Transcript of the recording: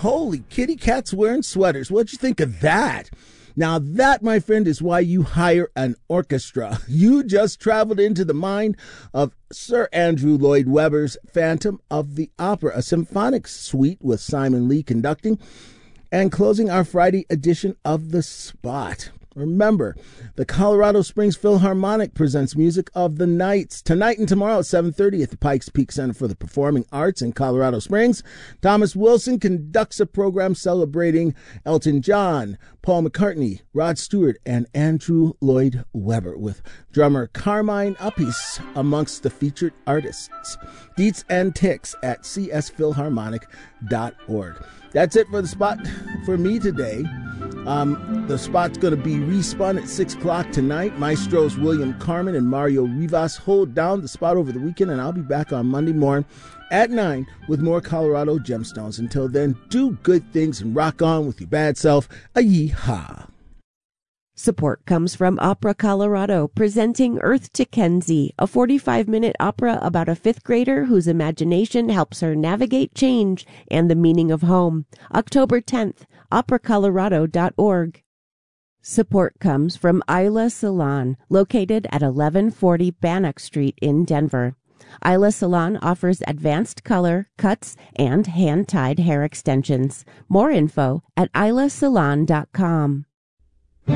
Holy kitty cats wearing sweaters. What'd you think of that? Now that, my friend, is why you hire an orchestra. You just traveled into the mind of Sir Andrew Lloyd Webber's Phantom of the Opera, a symphonic suite with Simon Lee conducting and closing our Friday edition of The Spot. Remember, the Colorado Springs Philharmonic presents Music of the Nights tonight and tomorrow at 7:30 at the Pikes Peak Center for the Performing Arts in Colorado Springs. Thomas Wilson conducts a program celebrating Elton John, Paul McCartney, Rod Stewart, and Andrew Lloyd Webber, with drummer Carmine Uppies amongst the featured artists. Deets and ticks at csphilharmonic.org. That's it for The Spot for me today. The Spot's going to be respun at 6 o'clock tonight. Maestros William Carmen and Mario Rivas hold down The Spot over the weekend, and I'll be back on Monday morning at 9 with more Colorado Gemstones. Until then, do good things and rock on with your bad self. A-yee-haw. Support comes from Opera Colorado, presenting Earth to Kenzie, a 45-minute opera about a fifth grader whose imagination helps her navigate change and the meaning of home. October 10th, operacolorado.org. Support comes from Isla Salon, located at 1140 Bannock Street in Denver. Isla Salon offers advanced color, cuts, and hand-tied hair extensions. More info at islasalon.com.